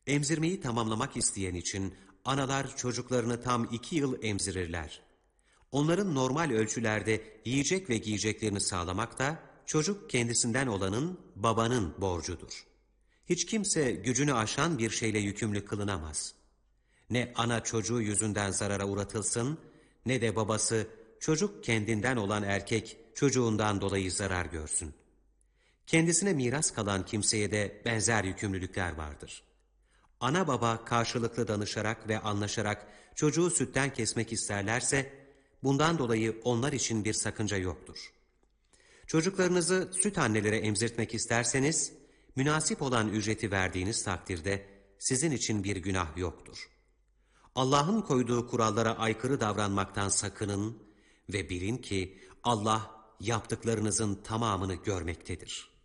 Emzirmeyi tamamlamak isteyen için analar çocuklarını tam 2 yıl emzirirler. Onların normal ölçülerde yiyecek ve giyeceklerini sağlamak da çocuk kendisinden olanın, babanın borcudur. Hiç kimse gücünü aşan bir şeyle yükümlü kılınamaz. Ne ana çocuğu yüzünden zarara uğratılsın, ne de babası çocuk kendinden olan erkek çocuğundan dolayı zarar görsün. Kendisine miras kalan kimseye de benzer yükümlülükler vardır. Ana baba karşılıklı danışarak ve anlaşarak çocuğu sütten kesmek isterlerse, bundan dolayı onlar için bir sakınca yoktur. Çocuklarınızı süt annelere emzirtmek isterseniz, münasip olan ücreti verdiğiniz takdirde sizin için bir günah yoktur. Allah'ın koyduğu kurallara aykırı davranmaktan sakının ve bilin ki Allah yaptıklarınızın tamamını görmektedir.